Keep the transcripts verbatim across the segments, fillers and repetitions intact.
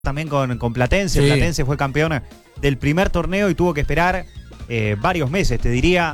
también con, con Platense. Sí. Platense fue campeón del primer torneo y tuvo que esperar eh, varios meses, te diría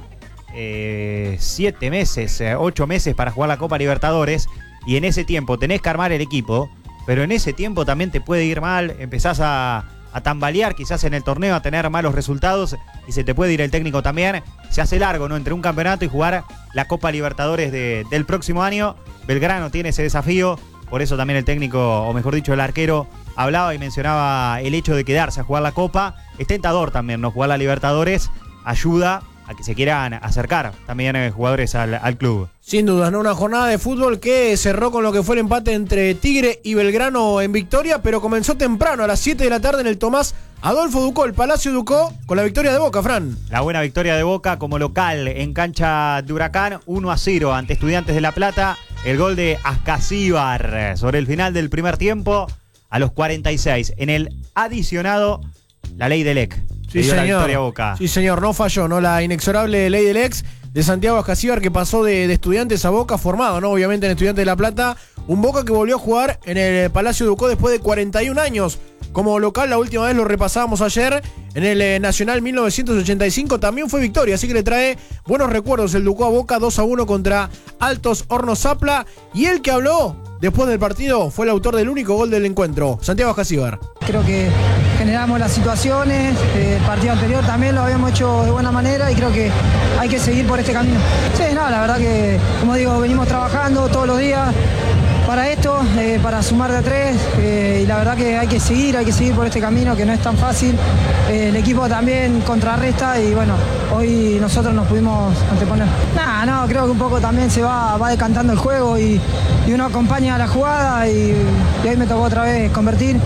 eh, siete meses, eh, ocho meses para jugar la Copa Libertadores. Y en ese tiempo tenés que armar el equipo, pero en ese tiempo también te puede ir mal, empezás a, a tambalear quizás en el torneo, a tener malos resultados y se te puede ir el técnico también. Se hace largo, ¿no? Entre un campeonato y jugar la Copa Libertadores de, del próximo año. Belgrano tiene ese desafío, por eso también el técnico, o mejor dicho el arquero, hablaba y mencionaba el hecho de quedarse a jugar la Copa. Es tentador también, ¿no? Jugar la Libertadores ayuda a que se quieran acercar también eh, jugadores al, al club. Sin dudas, ¿no? Una jornada de fútbol que cerró con lo que fue el empate entre Tigre y Belgrano en victoria, pero comenzó temprano, a las siete de la tarde en el Tomás Adolfo Ducó, el Palacio Ducó, con la victoria de Boca, Fran. La buena victoria de Boca como local en cancha de Huracán, uno a cero ante Estudiantes de La Plata. El gol de Ascasíbar sobre el final del primer tiempo a los cuarenta y seis. En el adicionado, la ley del E C. Sí, señor. La victoria a Boca. Sí, señor, no falló, ¿no? La inexorable ley del ex de Santiago Ascasíbar, que pasó de, de Estudiantes a Boca, formado, ¿no? Obviamente en Estudiantes de La Plata. Un Boca que volvió a jugar en el Palacio Ducó después de cuarenta y un años. Como local, la última vez lo repasábamos ayer en el eh, Nacional mil novecientos ochenta y cinco, también fue victoria, así que le trae buenos recuerdos el Ducó a Boca, dos a uno contra Altos Hornos Zapla. Y el que habló después del partido fue el autor del único gol del encuentro, Santiago Ascasíbar. Creo que generamos las situaciones, eh, el partido anterior también lo habíamos hecho de buena manera y creo que hay que seguir por este camino. Sí, no, la verdad que, como digo, venimos trabajando todos los días para esto, eh, para sumar de a tres, eh, y la verdad que hay que seguir, hay que seguir por este camino que no es tan fácil. Eh, el equipo también contrarresta y bueno, hoy nosotros nos pudimos anteponer. Nah, no, creo que un poco también se va, va decantando el juego y, y uno acompaña la jugada y, y hoy me tocó otra vez convertir.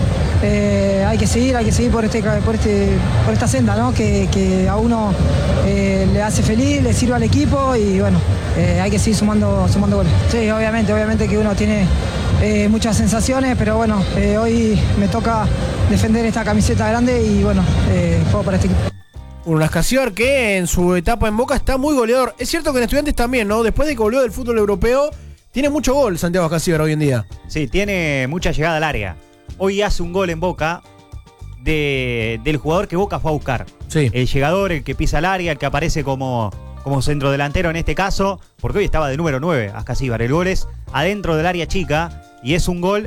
Eh, hay que seguir, hay que seguir por este, por este, por esta senda, ¿no? Que, que a uno eh, le hace feliz, le sirve al equipo y bueno, eh, hay que seguir sumando, sumando goles. Sí, obviamente, obviamente que uno tiene eh, muchas sensaciones, pero bueno, eh, hoy me toca defender esta camiseta grande y bueno, eh, juego para este equipo. Un Ascasíbar que en su etapa en Boca está muy goleador. Es cierto que en Estudiantes también, ¿no? Después de que volvió del fútbol europeo, tiene mucho gol Santiago Ascasíbar hoy en día. Sí, tiene mucha llegada al área. Hoy hace un gol en Boca de, del jugador que Boca fue a buscar. Sí. El llegador, el que pisa el área, el que aparece como, como centrodelantero en este caso, porque hoy estaba de número nueve, Ascasíbar. El gol es adentro del área chica y es un gol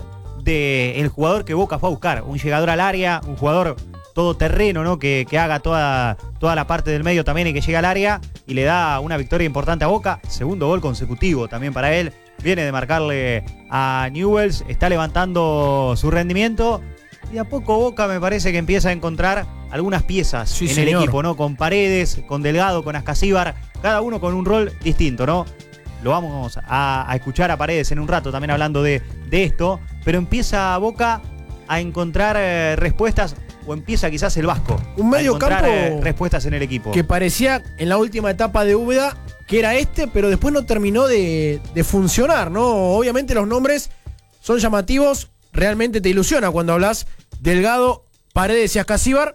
del jugador que Boca fue a buscar. Un llegador al área, un jugador todoterreno, ¿no? Que, que haga toda, toda la parte del medio también y que llegue al área y le da una victoria importante a Boca. Segundo gol consecutivo también para él. Viene de marcarle a Newell's, está levantando su rendimiento y a poco Boca me parece que empieza a encontrar algunas piezas sí, en señor. el equipo, ¿no? Con Paredes, con Delgado, con Ascasíbar, cada uno con un rol distinto, ¿no? Lo vamos a, a escuchar a Paredes en un rato también hablando de, de esto, pero empieza Boca a encontrar eh, respuestas, o empieza quizás el Vasco un medio a encontrar campo eh, respuestas en el equipo. Que parecía en la última etapa de Úbeda que era este, pero después no terminó de, de funcionar, ¿no? Obviamente los nombres son llamativos, realmente te ilusiona cuando hablas Delgado, Paredes y Ascasíbar,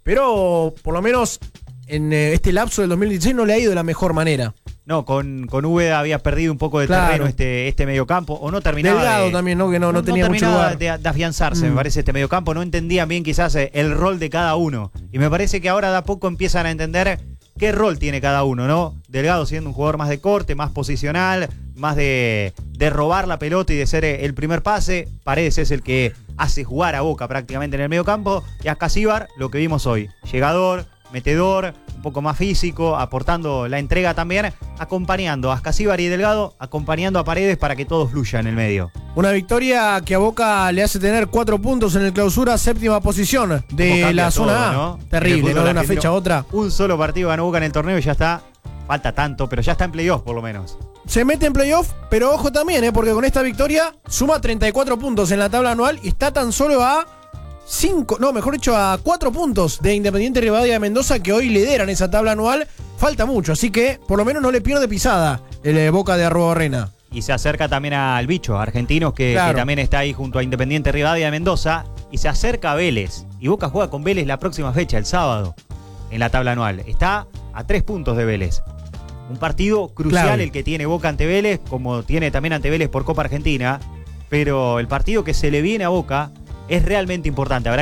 pero por lo menos en este lapso del dos mil dieciséis no le ha ido de la mejor manera. No, con, con Úbeda había perdido un poco de claro. terreno este, este mediocampo, o no terminaba Delgado de, también, ¿no? Que no, no, no tenía mucho lugar. De, de afianzarse, mm. me parece, este mediocampo. No entendían bien quizás el rol de cada uno. Y me parece que ahora de a poco empiezan a entender qué rol tiene cada uno, ¿no? Delgado siendo un jugador más de corte, más posicional, más de, de robar la pelota y de ser el primer pase. Paredes es el que hace jugar a Boca prácticamente en el mediocampo. Y Ascasíbar, lo que vimos hoy, llegador, metedor, un poco más físico, aportando la entrega también, acompañando a Ascasíbar y Delgado, acompañando a Paredes para que todo fluya en el medio. Una victoria que a Boca le hace tener cuatro puntos en el clausura, séptima posición de la zona todo, A. ¿no? Terrible, ¿no? De una fecha a otra. Un solo partido ganó Boca en el torneo y ya está, falta tanto, pero ya está en playoff por lo menos. Se mete en playoff, pero ojo también, ¿eh? Porque con esta victoria suma treinta y cuatro puntos en la tabla anual y está tan solo a cinco, no, mejor dicho, a cuatro puntos de Independiente Rivadavia de Mendoza, que hoy lideran esa tabla anual. Falta mucho, así que por lo menos no le pierde pisada el eh, Boca de Arruabarrena. Y se acerca también al bicho, Argentinos, que, claro. que también está ahí junto a Independiente Rivadavia de Mendoza. Y se acerca a Vélez. Y Boca juega con Vélez la próxima fecha, el sábado, en la tabla anual. Está a tres puntos de Vélez. Un partido crucial claro. el que tiene Boca ante Vélez, como tiene también ante Vélez por Copa Argentina. Pero el partido que se le viene a Boca es realmente importante. Habrá